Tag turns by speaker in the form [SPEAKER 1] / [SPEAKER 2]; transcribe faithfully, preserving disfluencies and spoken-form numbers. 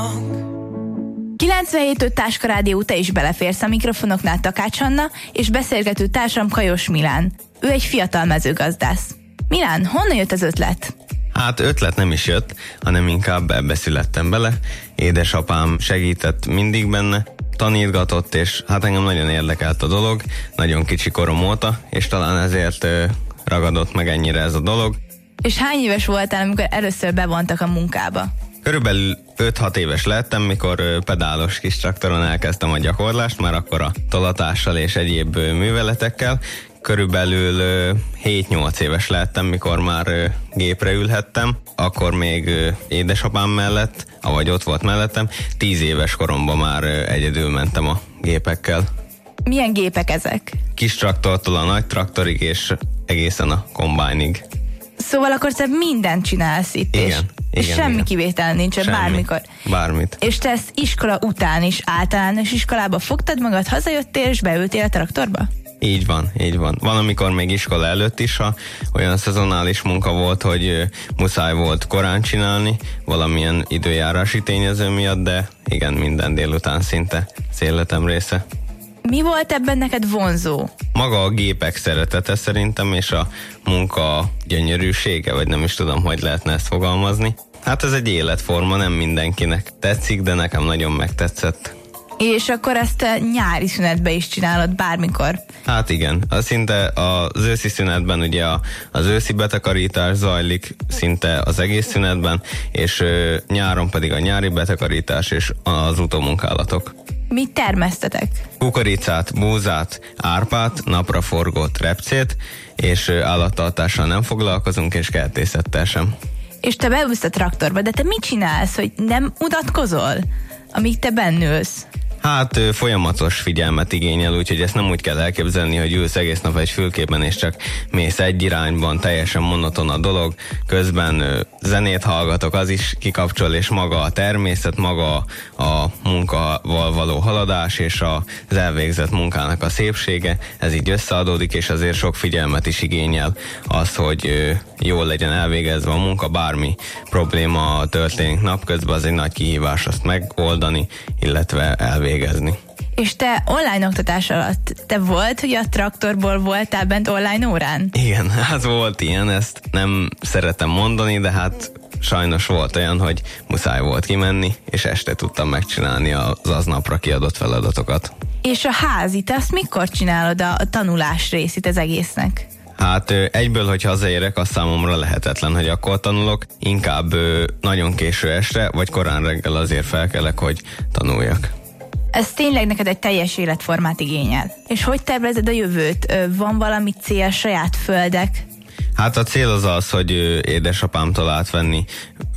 [SPEAKER 1] kilencvenhét öt Táska Rádió, te is beleférsz a mikrofonoknál, Takács Anna, és beszélgető társam Kajos Milán. Ő egy fiatal mezőgazdász. Milán, honnan jött az ötlet?
[SPEAKER 2] Hát ötlet nem is jött, hanem inkább ebbe születtem bele. Édesapám segített mindig benne, tanítgatott, és hát engem nagyon érdekelt a dolog, nagyon kicsi korom óta, és talán ezért ö, ragadott meg ennyire ez a dolog.
[SPEAKER 1] És hány éves voltál, amikor először bevontak a munkába?
[SPEAKER 2] Körülbelül öt-hat éves lettem, mikor ö, pedálos kis traktoron elkezdtem a gyakorlást, már akkor a tolatással és egyéb ö, műveletekkel. Körülbelül ö, hét-nyolc éves lettem, mikor már ö, gépre ülhettem, akkor még ö, édesapám mellett, avagy ott volt mellettem, tíz éves koromban már ö, egyedül mentem a gépekkel.
[SPEAKER 1] Milyen gépek ezek?
[SPEAKER 2] Kis traktortól a nagy traktorig, és egészen a kombájnig.
[SPEAKER 1] Szóval akkor te mindent csinálsz itt,
[SPEAKER 2] Igen,
[SPEAKER 1] és,
[SPEAKER 2] igen,
[SPEAKER 1] és semmi
[SPEAKER 2] igen.
[SPEAKER 1] kivétel nincs,
[SPEAKER 2] Semmi.
[SPEAKER 1] bármikor.
[SPEAKER 2] Bármit.
[SPEAKER 1] És te ezt iskola után is, általános iskolába fogtad magad, hazajöttél és beültél a traktorba?
[SPEAKER 2] Így van, így van. Van, amikor még iskola előtt is, ha olyan szezonális munka volt, hogy ö, muszáj volt korán csinálni, valamilyen időjárási tényező miatt, de igen, minden délután szinte az életem része.
[SPEAKER 1] Mi volt ebben neked vonzó?
[SPEAKER 2] Maga a gépek szeretete szerintem, és a munka gyönyörűsége, vagy nem is tudom, hogy lehetne ezt fogalmazni. Hát ez egy életforma, nem mindenkinek tetszik, de nekem nagyon megtetszett.
[SPEAKER 1] És akkor ezt a nyári szünetben is csinálod bármikor?
[SPEAKER 2] Hát igen, az szinte az őszi szünetben ugye a, az őszi betakarítás zajlik szinte az egész szünetben, és ö, nyáron pedig a nyári betakarítás és az utómunkálatok.
[SPEAKER 1] Mit termesztetek?
[SPEAKER 2] Kukoricát, búzát, árpát, napraforgót, repcét, és ö, állattartással nem foglalkozunk, és kertészettel sem.
[SPEAKER 1] És te beülsz a traktorba, de te mit csinálsz, hogy nem mutatkozol, amíg te bennülsz?
[SPEAKER 2] Hát ö, folyamatos figyelmet igényel, úgyhogy ezt nem úgy kell elképzelni, hogy ülsz egész nap egy fülkében, és csak mész egy irányban, teljesen monoton a dolog, közben ö, zenét hallgatok, az is kikapcsol, és maga a természet, maga a munkával való haladás, és az elvégzett munkának a szépsége, ez így összeadódik, és azért sok figyelmet is igényel az, hogy ö, jól legyen elvégezve a munka, bármi probléma történik napközben, az egy nagy kihívás azt megoldani, illetve elvégezni. Végezni.
[SPEAKER 1] És te online oktatás alatt, te volt, hogy a traktorból voltál bent online órán?
[SPEAKER 2] Igen, hát volt ilyen, ezt nem szeretem mondani, de hát sajnos volt olyan, hogy muszáj volt kimenni, és este tudtam megcsinálni az aznapra kiadott feladatokat.
[SPEAKER 1] És a házi, te azt mikor csinálod a, a tanulás részét az egésznek?
[SPEAKER 2] Hát egyből, hogy hazaérek, az számomra lehetetlen, hogy akkor tanulok, inkább nagyon késő este, vagy korán reggel azért felkelek, hogy tanuljak.
[SPEAKER 1] Ez tényleg neked egy teljes életformát igényel. És hogy tervezed a jövőt? Van valami cél, saját földek?
[SPEAKER 2] Hát a cél az az, hogy édesapámtól átvenni